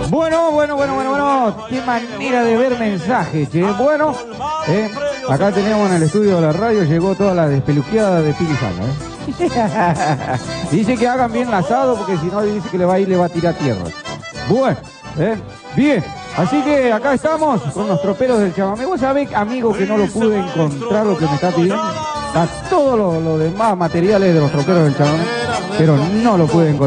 Bueno. Qué manera de ver mensajes, che. Bueno, acá tenemos en el estudio de la radio, llegó toda la despeluqueada de Pili Sala, Dice que hagan bien el asado porque si no dice que le va a ir, le va a tirar tierra. Bueno, bien. Así que acá estamos con los troperos del chamamé. Vos sabés, amigo, que no lo pude encontrar lo que me está pidiendo. Está todo lo demás materiales de los troperos del chamamé, pero no lo pude encontrar.